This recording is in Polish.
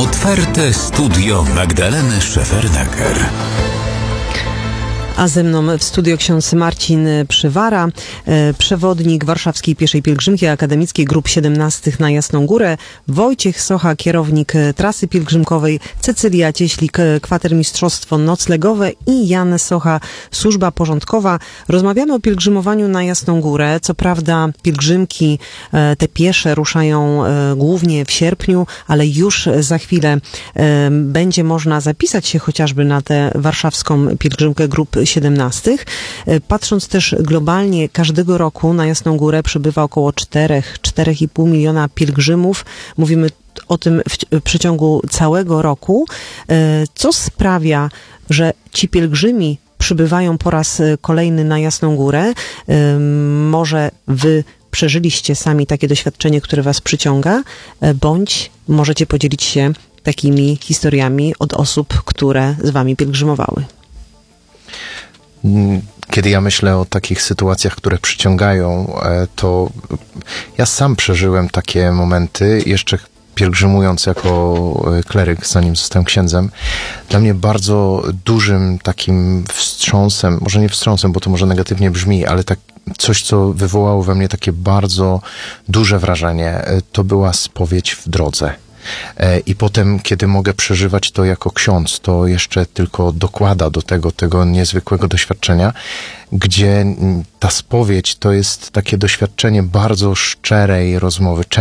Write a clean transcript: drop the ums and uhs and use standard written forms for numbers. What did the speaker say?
Otwarte studio Magdaleny Szefernaker. A ze mną w studio ksiądz Marcin Przywara, przewodnik Warszawskiej Pieszej Pielgrzymki Akademickiej Grup 17 na Jasną Górę, Wojciech Socha, kierownik trasy pielgrzymkowej, Cecylia Cieślik, kwatermistrzostwo noclegowe i Jan Socha, służba porządkowa. Rozmawiamy o pielgrzymowaniu na Jasną Górę. Co prawda pielgrzymki te piesze ruszają głównie w sierpniu, ale już za chwilę będzie można zapisać się chociażby na tę warszawską pielgrzymkę Grup 17. Patrząc też globalnie, każdego roku na Jasną Górę przybywa około 4,5 miliona pielgrzymów. Mówimy o tym w przeciągu całego roku. Co sprawia, że ci pielgrzymi przybywają po raz kolejny na Jasną Górę? Może wy przeżyliście sami takie doświadczenie, które was przyciąga, bądź możecie podzielić się takimi historiami od osób, które z wami pielgrzymowały. Kiedy ja myślę o takich sytuacjach, które przyciągają, to ja sam przeżyłem takie momenty, jeszcze pielgrzymując jako kleryk, zanim zostałem księdzem. Dla mnie bardzo dużym takim wstrząsem, może nie wstrząsem, bo to może negatywnie brzmi, ale tak coś, co wywołało we mnie takie bardzo duże wrażenie, to była spowiedź w drodze. I potem, kiedy mogę przeżywać to jako ksiądz, to jeszcze tylko dokłada do tego niezwykłego doświadczenia, gdzie ta spowiedź to jest takie doświadczenie bardzo szczerej rozmowy.